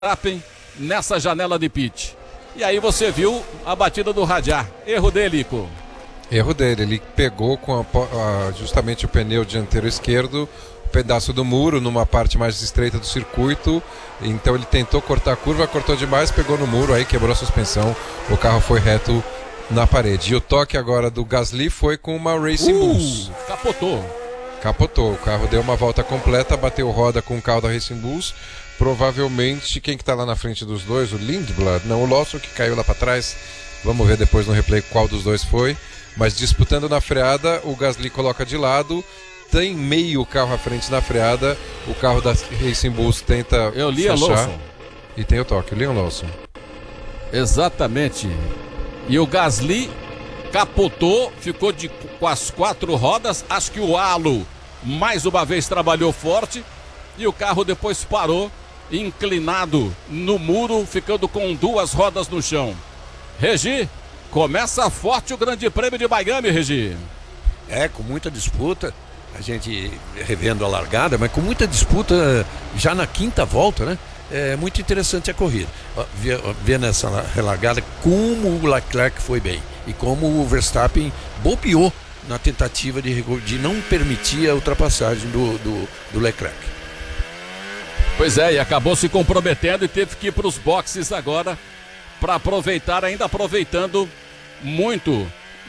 Verstappen nessa janela de pit. E aí você viu a batida do Hadjar. Erro dele, Ico. Erro dele, ele pegou com justamente o pneu dianteiro esquerdo, um pedaço do muro numa parte mais estreita do circuito, então ele tentou cortar a curva, cortou demais, pegou no muro, aí quebrou a suspensão, o carro foi reto na parede. E o toque agora do Gasly foi com uma Racing Bulls. Capotou, o carro deu uma volta completa, bateu roda com o carro da Racing Bulls. Provavelmente quem que tá lá na frente dos dois, o Lindblad, não, o Lawson que caiu lá para trás. Vamos ver depois no replay qual dos dois foi. Mas disputando na freada, o Gasly coloca de lado, tem meio carro à frente na freada, o carro da Racing Bulls tenta fechar. E tem o toque, o Liam Lawson. Exatamente. E o Gasly capotou, ficou com as 4 rodas, acho que o halo mais uma vez trabalhou forte e o carro depois parou inclinado no muro, ficando com 2 rodas no chão. Regi, começa forte o Grande Prêmio de Miami, Regi. Com muita disputa, a gente revendo a largada, mas com muita disputa já na 5ª volta, né? É muito interessante a corrida. Ver nessa relargada como o Leclerc foi bem e como o Verstappen bobeou na tentativa de não permitir a ultrapassagem do Leclerc. Pois é, e acabou se comprometendo e teve que ir para os boxes agora para aproveitar, ainda aproveitando muito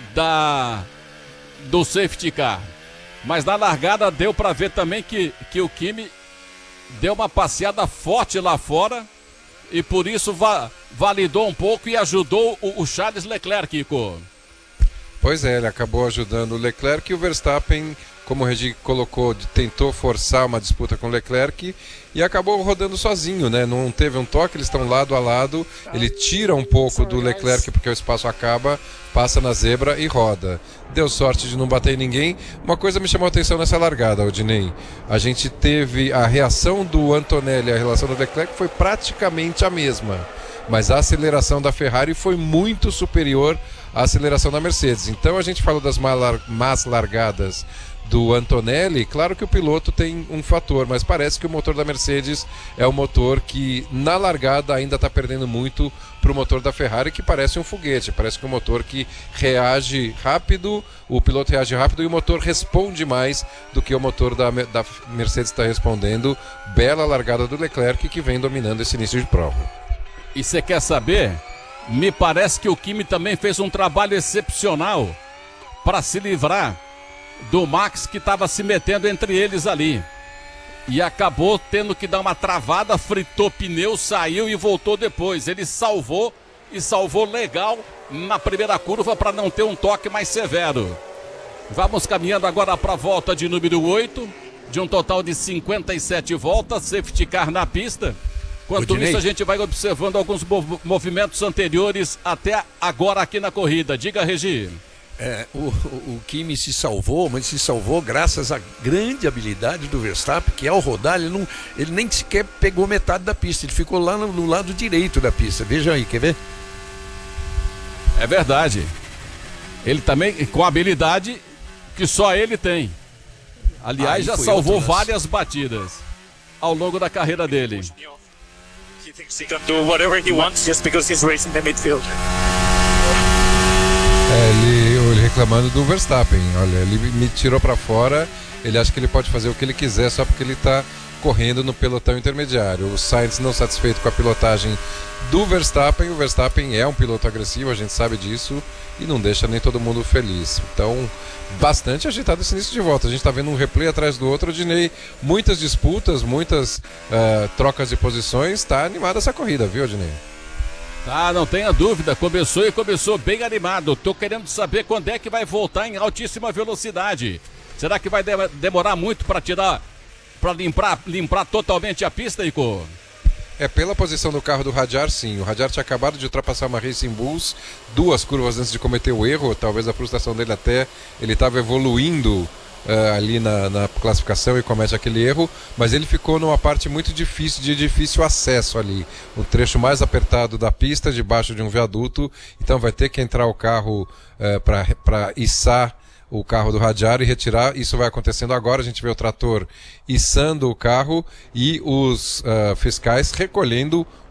do safety car. Mas na largada deu para ver também que o Kimi deu uma passeada forte lá fora e por isso validou um pouco e ajudou o Charles Leclerc, Ico. Pois é, ele acabou ajudando o Leclerc e o Verstappen, como o Regi colocou, tentou forçar uma disputa com o Leclerc e acabou rodando sozinho, né? Não teve um toque, eles estão lado a lado, ele tira um pouco do Leclerc porque o espaço acaba, passa na zebra e roda. Deu sorte de não bater em ninguém. Uma coisa me chamou a atenção nessa largada, Odinei. A gente teve a reação do Antonelli, a relação do Leclerc foi praticamente a mesma, mas a aceleração da Ferrari foi muito superior à aceleração da Mercedes. Então a gente falou das más largadas do Antonelli, claro que o piloto tem um fator, mas parece que o motor da Mercedes é o motor que na largada ainda está perdendo muito para o motor da Ferrari, que parece um foguete, parece que é um motor que reage rápido, o piloto reage rápido e o motor responde mais do que o motor da Mercedes está respondendo. Bela largada do Leclerc que vem dominando esse início de prova. E você quer saber? Me parece que o Kimi também fez um trabalho excepcional para se livrar do Max, que estava se metendo entre eles ali. E acabou tendo que dar uma travada, fritou pneu, saiu e voltou depois. Ele salvou e salvou legal na primeira curva para não ter um toque mais severo. Vamos caminhando agora para a volta de número 8, de um total de 57 voltas, safety car na pista. Enquanto isso, a gente vai observando alguns movimentos anteriores até agora aqui na corrida. Diga, Regi. O Kimi se salvou, mas se salvou graças à grande habilidade do Verstappen, que ao rodar ele nem sequer pegou metade da pista, ele ficou lá no lado direito da pista. Veja aí, quer ver? É verdade. Ele também com habilidade que só ele tem. Aliás, já salvou várias batidas ao longo da carreira dele. He thinks he can do whatever he wants just because he's racing the midfield. Ele reclamando do Verstappen, olha, ele me tirou para fora, ele acha que ele pode fazer o que ele quiser só porque ele está correndo no pelotão intermediário. O Sainz não satisfeito com a pilotagem do Verstappen, o Verstappen é um piloto agressivo, a gente sabe disso, e não deixa nem todo mundo feliz. Então, bastante agitado esse início de volta, a gente está vendo um replay atrás do outro, Odinei, muitas disputas, muitas trocas de posições, está animada essa corrida, viu, Odinei? Tá, não tenha dúvida, começou bem animado. Tô querendo saber quando é que vai voltar em altíssima velocidade. Será que vai demorar muito para limpar totalmente a pista, Ico? Pela posição do carro do Hadjar, sim. O Hadjar tinha acabado de ultrapassar uma Racing Bulls 2 curvas antes de cometer o erro. Talvez a frustração dele até ele estava evoluindo ali na classificação e comete aquele erro, mas ele ficou numa parte muito difícil, de difícil acesso ali, o trecho mais apertado da pista, debaixo de um viaduto, então vai ter que entrar o carro para içar o carro do Hadjar e retirar. Isso vai acontecendo agora. A gente vê o trator içando o carro e os fiscais recolhendo